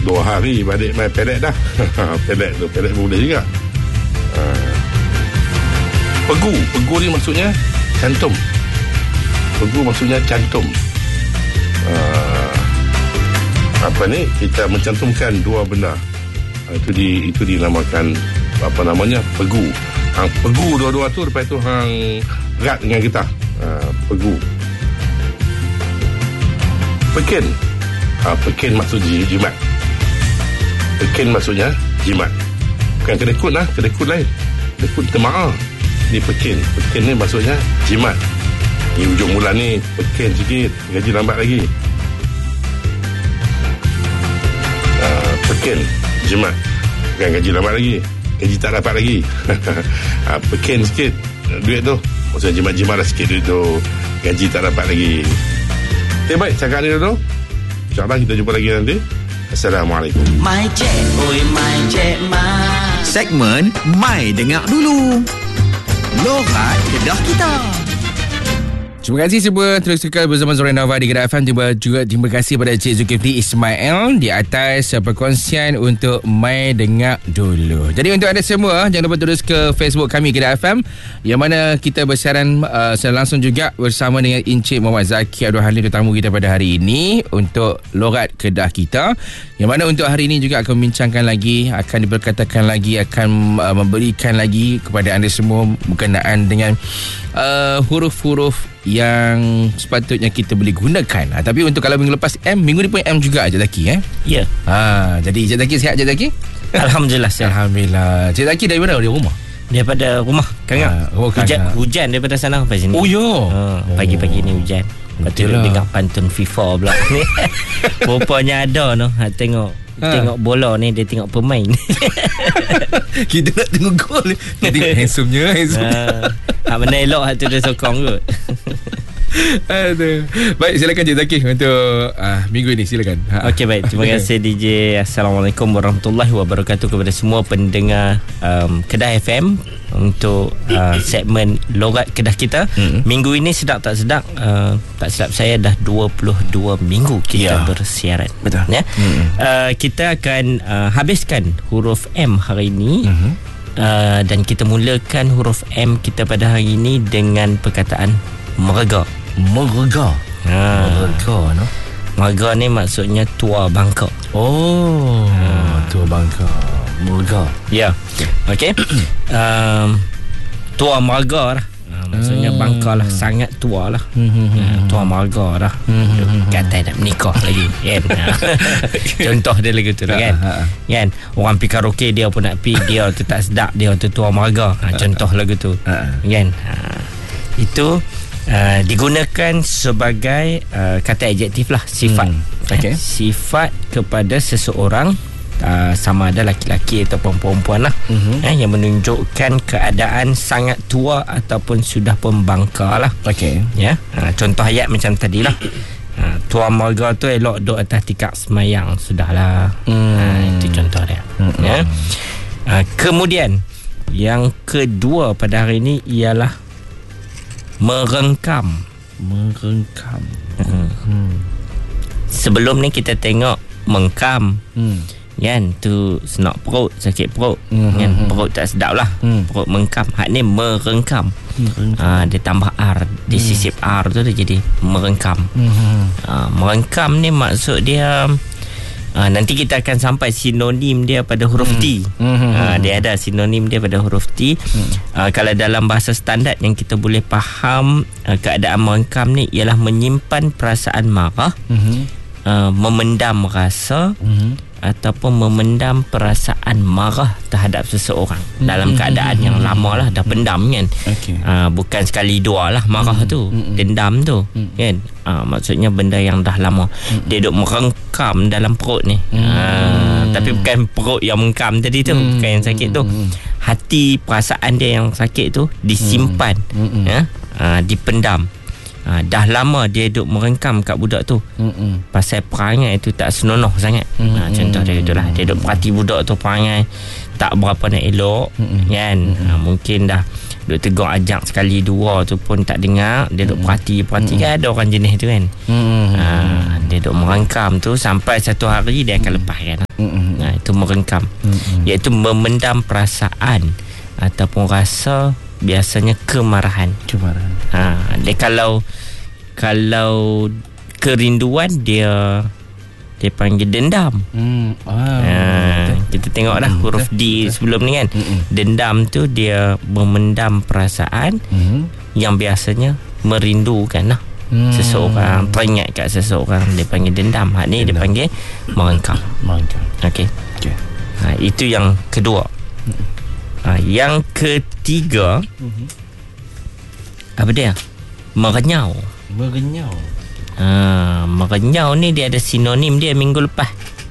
2 hari balik main pelet dah. Pelet boleh juga. Pegu ni maksudnya cantum. Pegu maksudnya cantum. Apa ni, kita mencantumkan 2 benda. Itu dinamakan apa namanya, pegu. Pegu dua-dua tu, lepas tu hang erat dengan kita. Pegu. Peken. Peken maksudnya jimat. Peken maksudnya jimat. Bukan kedekut lah, kedekut lain. Kedekut temaah. Ni peken. Peken ni maksudnya jimat. Ni hujung bulan ni peken sikit, gaji lambat lagi. Peken, jimat. Bukan gaji lambat lagi, gaji tak dapat lagi. Peken sikit duit tu, maksudnya jimat-jimat lah sikit duit tu, gaji tak dapat lagi. Okay, baik, cakap ni dulu. InsyaAllah kita jumpa lagi nanti. Assalamualaikum. My Cek, oi My Cek, My. Segmen My Dengar Dulu. Logat Kedah Kita. Terima kasih semua terus kekal bersama Zoran Nova di Kedah FM. Terima kasih kepada Cik Zulkifli Ismail di atas perkongsian untuk My Dengar Dulu. Jadi untuk anda semua, jangan lupa terus ke Facebook kami Kedah FM, yang mana kita bersiaran secara langsung juga bersama dengan Encik Muhammad Zaki Abdul Halim, tetamu kita pada hari ini untuk Logat Kedah Kita, yang mana untuk hari ini juga akan membincangkan lagi, akan diperkatakan lagi, akan memberikan lagi kepada anda semua berkenaan dengan huruf-huruf yang sepatutnya kita boleh gunakan. Tapi untuk kalau minggu lepas M, minggu ni pun M juga Cik Zaki Ya. Jadi Cik Zaki sihat Cik Zaki? Alhamdulillah sihat. Alhamdulillah. Cik Zaki dari mana? Dari rumah? Daripada rumah Kangak. Hujan daripada sana sampai sini. Oh ya. Pagi-pagi ni hujan. Lepas tu dengar pantun FIFA pula. Rupanya ada no. Tengok bola ni, dia tengok pemain. Kita nak tengok gol. Jadi handsome-nya. Mana elok hati dia sokong kot. Aduh. Baik, silakan Cik Zaki untuk minggu ini, silakan. Okey, baik. Terima kasih DJ. Assalamualaikum warahmatullahi wabarakatuh kepada semua pendengar Kedah FM untuk segmen Logat Kedah Kita. Minggu ini sedap tak sedap, tak silap saya dah 22 minggu kita bersiaran. Betul. Ya. Kita akan habiskan huruf M hari ini. Dan kita mulakan huruf M kita pada hari ini dengan perkataan merga. Merga no? Merga ni maksudnya tua bangka. Tua bangka. Merga. Ya. Okey. Tua merga lah. Maksudnya bangka lah, sangat tua lah. Tua marga dah. Kata nak menikah lagi kan? Contoh dia lagi tu kan? Kan? Orang pergi karaoke, dia pun nak pergi, dia tu tak sedap, dia tu tua marga. Contoh lagu tu kan? Itu digunakan sebagai kata adjektif lah, sifat. Sifat kepada seseorang, sama ada laki-laki ataupun perempuan lah, yang menunjukkan keadaan sangat tua ataupun sudah pembangka lah. Ya, contoh ayat macam tadi lah. Tua marga tu elok duduk atas tikar semayang sudahlah. Itu contoh dia. Ya. Kemudian yang kedua pada hari ini ialah merengkam. Sebelum ni kita tengok mengkam. Kan, tu senak perut, sakit perut, kan, perut tak sedap lah, perut mengkam. Hak ni merengkam. Dia tambah R, dia sisip R tu, dia jadi merengkam. Merengkam ni maksud dia, nanti kita akan sampai sinonim dia pada huruf T. Dia ada sinonim dia pada huruf T. Kalau dalam bahasa standard yang kita boleh faham, keadaan merengkam ni ialah menyimpan perasaan marah, memendam rasa, ataupun memendam perasaan marah terhadap seseorang dalam keadaan yang lama lah, dah pendam kan. Bukan sekali dua lah marah tu, dendam tu kan. Maksudnya benda yang dah lama, dia duk merengkam dalam perut ni. Tapi bukan perut yang mengkam tadi tu, bukan yang sakit tu. Hati, perasaan dia yang sakit tu disimpan, dipendam. Dah lama dia duk merengkam kat budak tu. Pasal perangai tu tak senonoh sangat. Contoh dia itulah, dia duk perhati budak tu perangai tak berapa nak elok, kan. Mungkin dah duk tegur ajak sekali dua tu pun tak dengar, dia duk perhati kan, ada orang jenis tu kan. Dia duk merengkam tu sampai satu hari dia akan lepaskan. Itu merengkam, iaitu memendam perasaan ataupun rasa, biasanya kemarahan. Dia kalau kerinduan dia panggil dendam. Kita tengok dah huruf D sebelum ni kan. Dendam tu dia memendam perasaan yang biasanya merindukan lah seseorang, teringat kat seseorang, dia panggil dendam. Hak ni dia panggil merengkam. Okey. Itu yang kedua. Yang ketiga, apa dia? Merenyau. Merenyau ni dia ada sinonim dia minggu lepas.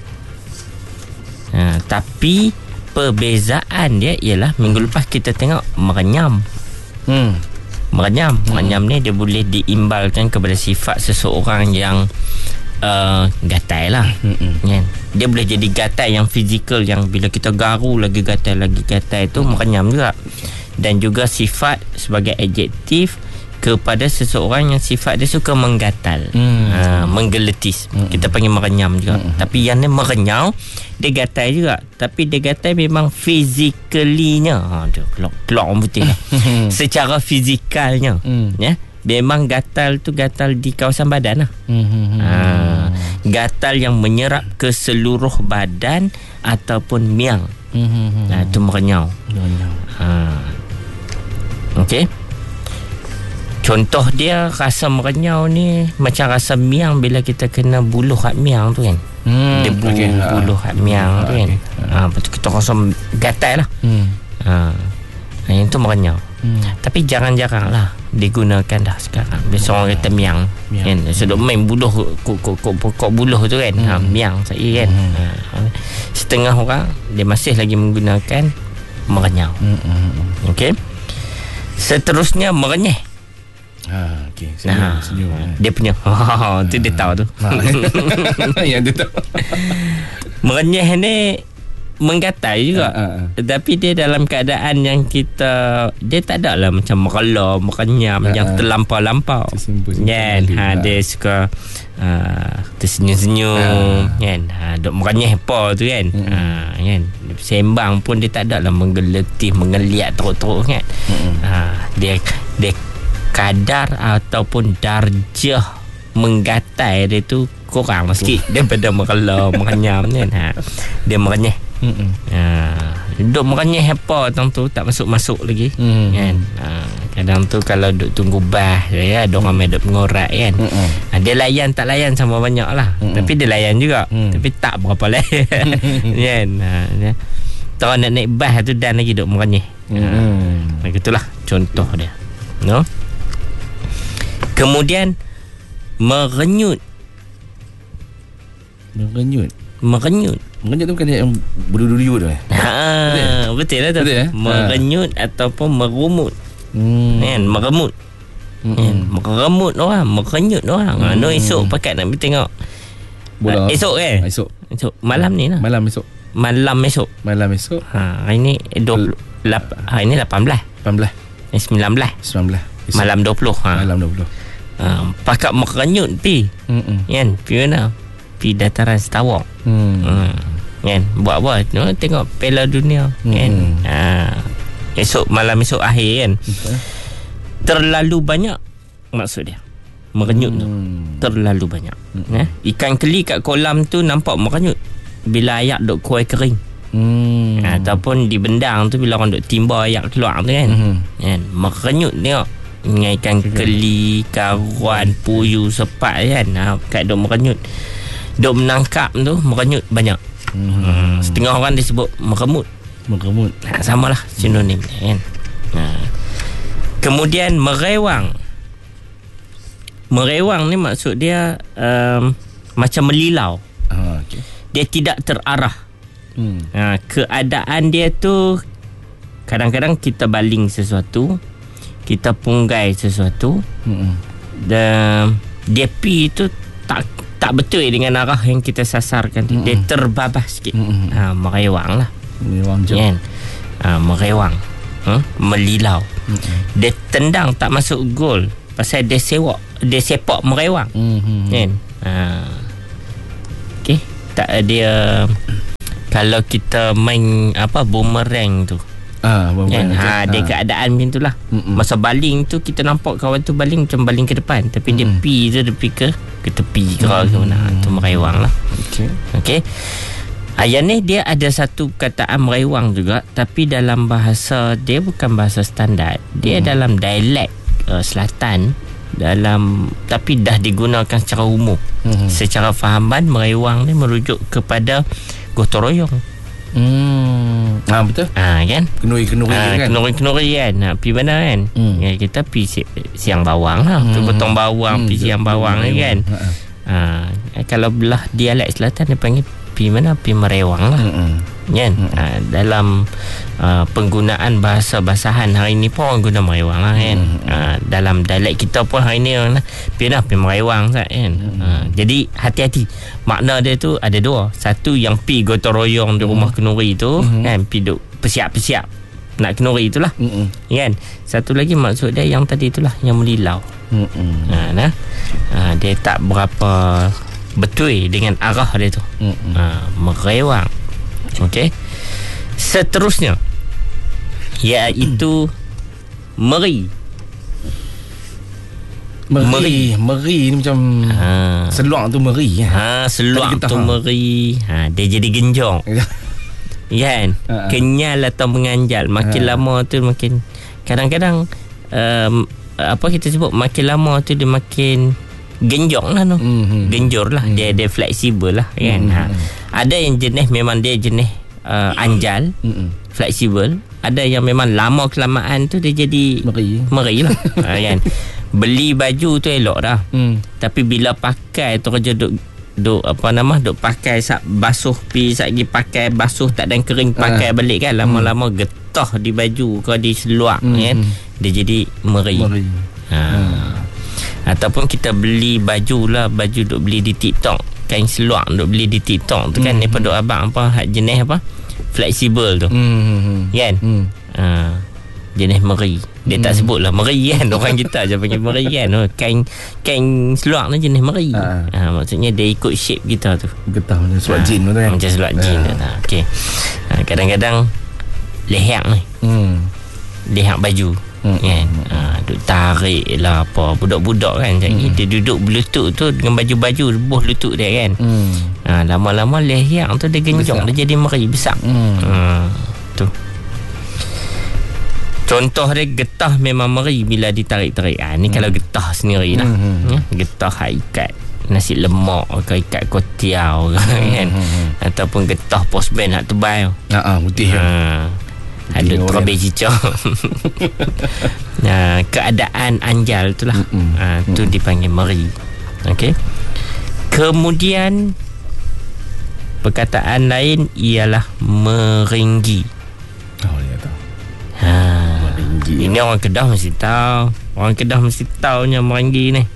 Tapi perbezaan dia ialah minggu lepas kita tengok merenyam. Merenyam ni dia boleh diimbalkan kepada sifat seseorang yang gatai lah. Dia boleh jadi gatai yang fizikal, yang bila kita garu lagi gatai tu merenyam juga. Dan juga sifat sebagai adjektif kepada seseorang yang sifat dia suka menggatal, menggeletis, kita panggil merenyam juga. Tapi yang ni merenyau, dia gatai juga, tapi dia gatai memang physically-nya. Dia keluar putih lah. Secara fizikalnya, ya, memang gatal tu gatal di kawasan badan lah. Gatal yang menyerap ke seluruh badan ataupun miang. Itu merenyau. Okey. Contoh dia rasa merenyau ni macam rasa miang bila kita kena buluh hak miang tu kan. Debu buluh hak miang tu kan. Lepas tu kita rasa gatal lah. Yang tu merenyau. Tapi jarang-jarang lah digunakan dah sekarang. Biasa orang kata miang kan. Seduk main buluh kok buluh tu kan. Miang saya kan. Setengah orang dia masih lagi menggunakan merenyau. Okey. Seterusnya merenyeh. Senyum. Dia punya tu dia tahu tu. Yang dia tahu. Merenyeh ni menggatai juga. Tetapi dia dalam keadaan yang dia tak ada lah macam merela, merenyam yang terlampau-lampau. Kan? Dia suka tersenyum-senyum kan. Duk merenyeh apa tu kan. Kan? Sembang pun dia tak ada lah menggeletih, mengeliat teruk-teruk kan. Dia kadar ataupun darjah menggatai dia tu kurang sikit daripada merela, merenyam kan. Dia merenyeh. Duk merenyeh apa tang tu tak masuk-masuk lagi kan. Kadang tu kalau duk tunggu bas ya, ada orang duk mengorak kan. Dia layan tak layan sama banyak lah. Tapi dia layan juga. Tapi tak berapa layan kan. Kalau nak naik bas tu dan lagi duk merenyeh. Begitulah contoh dia. No? Kemudian merenyut tu bukan yang berduri-duri tu betul lah tu. Merenyut ataupun merumut kan, meremut meremut orang, merenyut orang. No, esok pakat nak pergi tengok bola. Esok kan? Esok malam ni lah. Malam esok. Hari ni 20 hari ni 18 19 malam 20 pakat merenyut pi kan, pi mana, pi dataran Sarawak kan, buat apa no, tengok Piala Dunia kan. Esok malam, esok akhir kan. Terlalu banyak maksud dia merenyut tu, terlalu banyak. Ikan keli kat kolam tu nampak merenyut bila ayak duk kuai kering. Ataupun di bendang tu bila orang duk timba ayak keluar tu kan. Merenyut tengok ikan keli, karuan, puyuh, sepat kan. Kat duk merenyut, duk menangkap tu merenyut banyak. Setengah orang disebut meremut. Samalah sinonim kan. Kemudian merewang ni maksud dia macam melilau. Dia tidak terarah. Keadaan dia tu kadang-kadang kita baling sesuatu, kita punggai sesuatu, dia pi tu tak betul dengan arah yang kita sasarkan. Dia terbabas sikit. Merewang lah. Merewang je. Kan? Merewang. Melilau. Dia tendang tak masuk gol pasal dia sepak merewang. Kan? Okey, tak dia kalau kita main boomerang tu. Kan? Dia keadaan macam tu lah. Masa baling tu kita nampak kawan tu baling macam baling ke depan, tapi dia pi tu, dia pi ke tepi ke mana. Tu merewang lah. Okey. Ayat ni dia ada satu kataan merewang juga, tapi dalam bahasa dia bukan bahasa standard. Dia dalam dialek selatan, tapi dah digunakan secara umum. Secara fahaman merewang ni merujuk kepada gotong royong. Betul. Kan? Kenuri-kenuri kan. Kenuri-kenuri kan. Pergi mana kan? Kita pergi siang bawang lah. Gotong bawang, pergi siang bawang kan. Kalau belah dialek selatan dia panggil pergi mana? Pergi merewang lah. Kan? Dalam penggunaan bahasa-bahasahan hari ni pun orang guna merewang lah kan. Dalam dialek kita pun hari ni pergi merewang kan. Jadi hati-hati, makna dia tu ada dua. Satu yang pi gotong royong di rumah kenuri tu kan, pi duk persiap-persiap nak kenuri itulah. Kan. Satu lagi maksud dia yang tadi itulah, yang melilau. Dia tak berapa betul dengan arah dia tu. Merewang. Okey. Seterusnya iaitu meri. Meri ni macam seluang tu meri kan. Seluang tu meri. Dia jadi genjong. Kan? Kenyal atau menganjal. Makin lama tu makin, kadang-kadang apa kita sebut, makin lama tu dia makin genjong lah tu. Genjor lah. Dia fleksibel lah kan. Ada yang jenis memang dia jenis anjal, fleksibel. Ada yang memang lama kelamaan tu dia jadi meri lah. Kan. Beli baju tu elok dah. Tapi bila pakai tu kerja duk pakai basuh pi lagi pakai basuh tak dan kering pakai balik kan, lama-lama getah di baju ke di seluar kan, dia jadi meri. Ataupun kita beli baju duk beli di TikTok, kain seluar duk beli di TikTok tu kan, depa duk abang jenis fleksibel tu kan. Jenis meri. Dia tak sebut lah meri kan. Orang kita je panggil meri kan. Kain seluar tu jenis meri. Maksudnya dia ikut shape kita tu. Getah macam seluar jin tu kan. Macam seluar jin tu. Okey. Kadang-kadang lehak ni. Lehak baju kan. Duk tarik lah apa. Budak-budak kan. Dia duduk berlutut tu dengan baju-baju buh lutut dia kan. Lama-lama lehak tu dia genjong. Dia jadi meri besar. Tu. Contoh dia getah memang meri bila ditarik-tarik. Ni kalau getah sendiri lah. Getah ikat nasi lemak ke, ikat kotiau kan. Ataupun getah postband hak tebal. Putih. Ada terabih cicak. Keadaan anjal tu lah. Tu dipanggil meri. Okey. Kemudian perkataan lain ialah meringgi. Dia tahu. Ini orang Kedah mesti tahu. Orang Kedah mesti tahunya meringgi ni.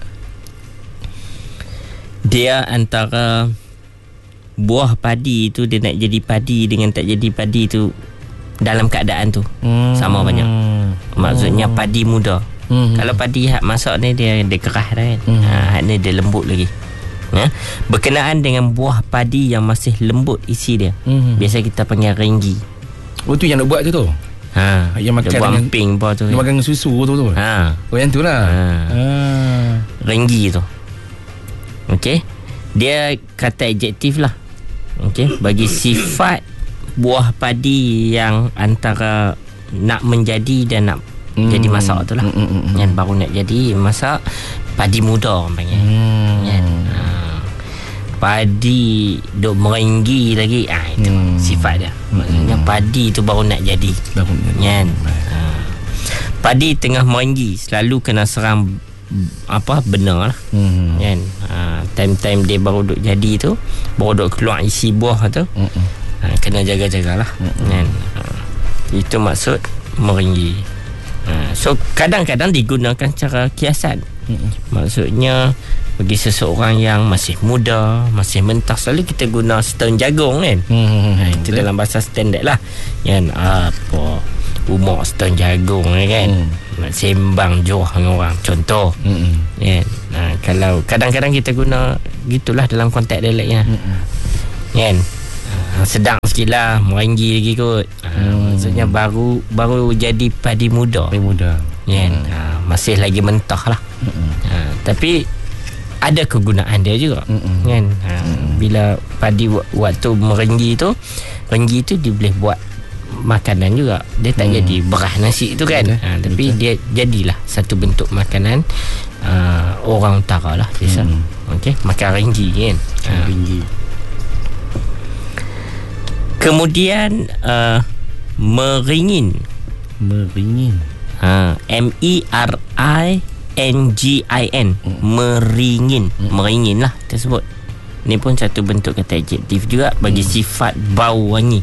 Dia antara buah padi tu, dia nak jadi padi dengan tak jadi padi tu dalam keadaan tu sama banyak. Maksudnya padi muda. Kalau padi hak masak ni dia keras dah kan. Hak ni dia lembut lagi. Berkenaan dengan buah padi yang masih lembut isi dia, biasa kita panggil ringgi. Tu yang nak buat tu. Yang makan dengan ping apa tu. Yang makan dengan susu tu. Yang tu lah. Ringgi tu. Okey. Dia kata adjektif lah. Okey, bagi sifat buah padi yang antara nak menjadi dan nak jadi masak tu lah. Yang baru nak jadi masak, padi muda orang panggil. Padi duk meringgi lagi, itu sifat dia. Maksudnya padi tu baru nak jadi. Kan? Padi tengah meringgi selalu kena serang benar lah. Kan? Time-time dia baru duk jadi tu, baru duk keluar isi buah tu, kena jaga-jagalah. Kan? Itu maksud meringgi. So kadang-kadang digunakan secara kiasan. Maksudnya bagi seseorang yang masih muda, masih mentah, selalu kita guna stone jagung kan. Itu dalam bahasa standard lah kan. Apa umur stone jagung kan. Nak sembang jorah dengan orang, contoh kan. Kalau kadang-kadang kita guna gitulah dalam konteks dialeknya kan. Sedang sikit lah, merenggi lagi kot. Maksudnya baru jadi padi muda kan. Masih lagi mentah lah. Tapi ada kegunaan dia juga kan. Bila padi waktu merenggi tu dia boleh buat makanan juga. Dia tak jadi beras nasi tu kan. Tapi dia jadilah satu bentuk makanan orang utara lah biasa. Okey, makan renggi kan. Renggi. Kemudian meringin. Meringin. MERINGIN. Meringin. Meringin lah kita sebut. Ni pun satu bentuk kata adjektif juga bagi sifat bau wangi.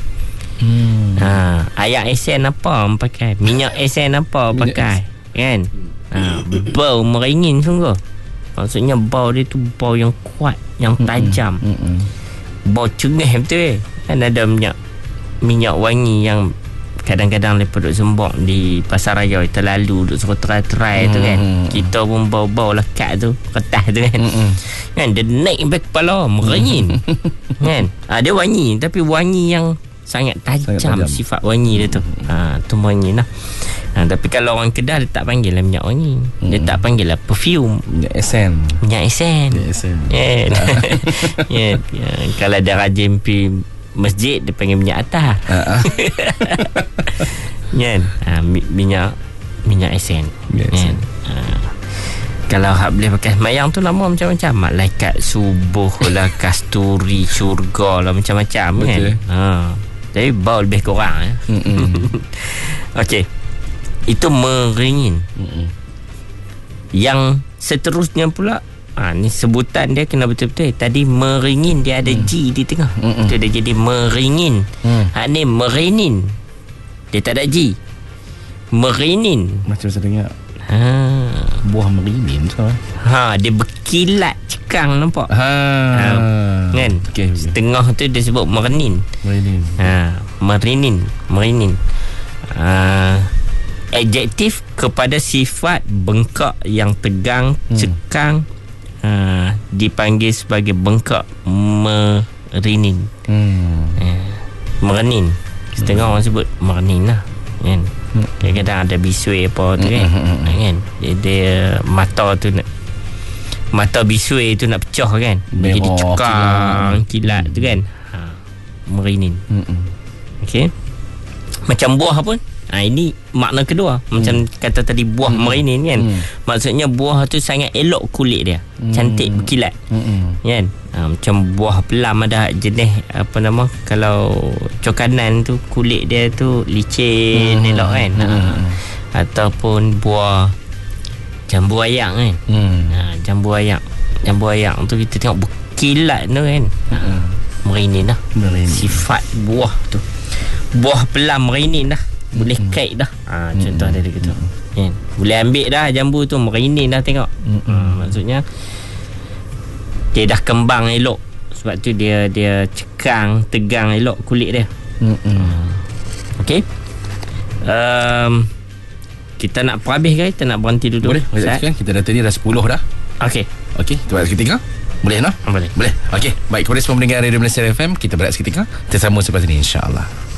Air esen apa orang pakai, minyak esen apa orang pakai kan. Bau meringin sungguh. Maksudnya bau dia tu bau yang kuat, yang tajam. Bau cengih betul kan. Ada minyak wangi yang kadang-kadang lepas duduk sembok di pasar raya kita lalu duduk suruh terai-terai tu kan. Kita pun bau-bau lekat tu, kertas tu kan. Kan dia naik sampai kepala, meringin kan. Dia wangi, tapi wangi yang sangat tajam sifat wangi dia tu. Tu wangi lah. Tapi kalau orang Kedah dia tak panggil lah minyak wangi. Dia tak panggil lah perfume. Minyak esen. Kalau dia rajin pergi masjid dia panggil minyak atas. Kan? Minyak esen. Kan? Kalau hak boleh pakai semayang tu lama macam-macam. Malaikat subuh lah, kasturi, syurga lah, macam-macam kan. Jadi bau lebih kurang Okey, itu meringin. Yang seterusnya pula, ni sebutan dia kena betul-betul. Tadi meringin dia ada G di tengah. Itu dia jadi meringin. Ni merinin, dia tak ada G. Merinin macam saya dengar buah merinin dia berkilat cekang, nampak? Kan? Okay. Setengah tu dia sebut merinin. Merinin. Adjektif kepada sifat bengkak yang tegang, cekang, dipanggil sebagai bengkak, merinin. Merenin. Setengah orang sebut merenin lah kan. Kadang-kadang ada bisui apa tu kan. Kan dia mata bisui tu nak pecah kan. Dia jadi cekang, kilat tu kan. Merinin. Okey. Macam buah pun. Ini makna kedua. Macam kata tadi buah merinin kan. Maksudnya buah tu sangat elok kulit dia. Cantik, berkilat. Kan? Macam buah pelam ada jenis apa nama, kalau cokanan tu kulit dia tu licin, elok kan. Ataupun buah jambu ayak kan. Jambu ayak tu kita tengok berkilat tu kan. Merinin lah. Sifat buah tu. Buah pelam merinin dah. Boleh kait dah. Contoh dia gitu. Kan? Boleh ambil dah jambu tu, merinin dah tengok. Maksudnya dia dah kembang elok. Sebab tu dia cekang, tegang elok kulit dia. Okey. Kita nak perhabis ke? Kita nak berhenti dulu. Boleh. Kita dah tadi dah 10 dah. Okey. Kita buat seketika. Boleh no? Boleh. Okey. Baik, kepada semua pendengar Radio Malaysia FM, kita berehat seketika. Kita sambung selepas ini, insya-Allah.